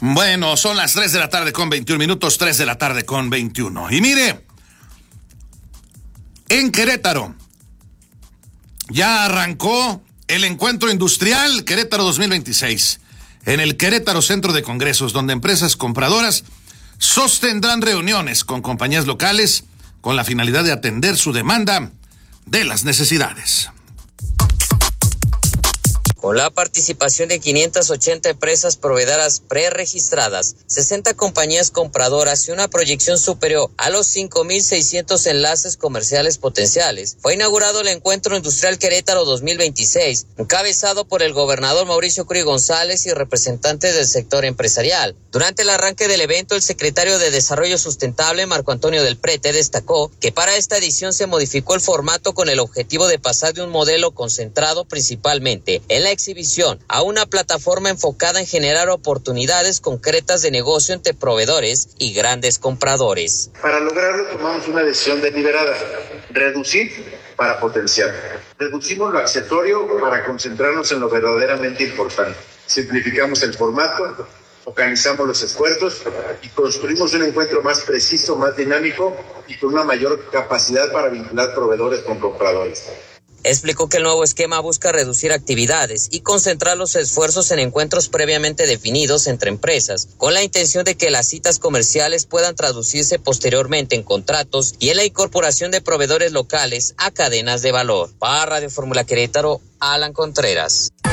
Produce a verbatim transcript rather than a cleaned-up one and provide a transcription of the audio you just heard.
Bueno, son las tres de la tarde con veintiún minutos, tres de la tarde con veintiuno. Y mire, en Querétaro ya arrancó el encuentro industrial Querétaro dos mil veintiséis en el Querétaro Centro de Congresos, donde empresas compradoras sostendrán reuniones con compañías locales con la finalidad de atender su demanda de las necesidades. Con la participación de quinientas ochenta empresas proveedoras preregistradas, sesenta compañías compradoras y una proyección superior a los cinco mil seiscientos enlaces comerciales potenciales, fue inaugurado el Encuentro Industrial Querétaro dos mil veintiséis, encabezado por el gobernador Mauricio Curi González y representantes del sector empresarial. Durante el arranque del evento, el secretario de Desarrollo Sustentable, Marco Antonio del Prete, destacó que para esta edición se modificó el formato con el objetivo de pasar de un modelo concentrado principalmente en la exhibición a una plataforma enfocada en generar oportunidades concretas de negocio entre proveedores y grandes compradores. Para lograrlo tomamos una decisión deliberada: reducir para potenciar. Reducimos lo accessorio para concentrarnos en lo verdaderamente importante. Simplificamos el formato, organizamos los esfuerzos y construimos un encuentro más preciso, más dinámico y con una mayor capacidad para vincular proveedores con compradores. Explicó que el nuevo esquema busca reducir actividades y concentrar los esfuerzos en encuentros previamente definidos entre empresas, con la intención de que las citas comerciales puedan traducirse posteriormente en contratos y en la incorporación de proveedores locales a cadenas de valor. Para Radio Fórmula Querétaro, Alan Contreras.